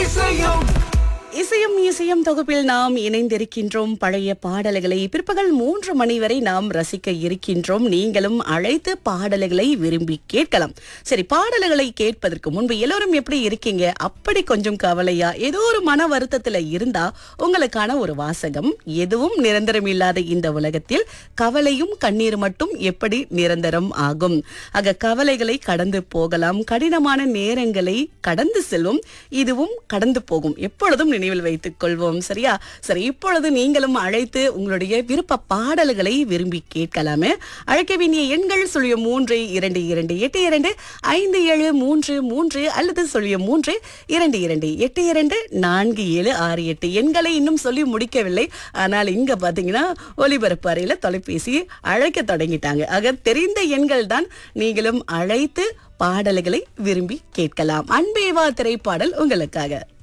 இசையும் இசையும் தொகுப்பில் நாம் இணைந்திருக்கின்றோம். பழைய பாடல்களை பிற்பகல் 3 மணி வரை நாம் ரசிக்க இருக்கின்றோம். நீங்களும் அழைத்து பாடல்களை விரும்பி கேட்கலாம். சரி, பாடல்களை கேட்பதற்கு முன்பு எல்லோரும் எப்படி இருக்கீங்க? அப்படி கொஞ்சம் கவலையா, ஏதோ ஒரு மன வருத்தத்துல இருந்தா உங்களுக்கான ஒரு வாசகம். எதுவும் நிரந்தரம் இல்லாத இந்த உலகத்தில் கவலையும் கண்ணீர் மட்டும் எப்படி நிரந்தரம் ஆகும்? ஆக கவலைகளை கடந்து போகலாம், கடினமான நேரங்களை கடந்து செல்வோம், இதுவும் கடந்து போகும். எப்பொழுதும் நினைவில் வைத்துக் கொள்வோம். சரியா? சரி, இப்பொழுது நீங்களும் அழைத்து உங்களுடைய விருப்ப பாடல்களை விரும்பி கேட்கலாமே. அழைக்க வேண்டிய எண்கள் 0322825733 அல்லது 0322824768 எண்களை இன்னும் சொல்லி முடிக்கவில்லை. ஆனால் இங்க பாத்தீங்கன்னா ஒலிபரப்பு அறையில தொலைபேசி அழைக்க தொடங்கிட்டாங்க. ஆக தெரிந்த எண்கள் தான். நீங்களும் அழைத்து பாடல்களை விரும்பி கேட்கலாம். அன்பேவா திரைப்பாடல் உங்களுக்காக.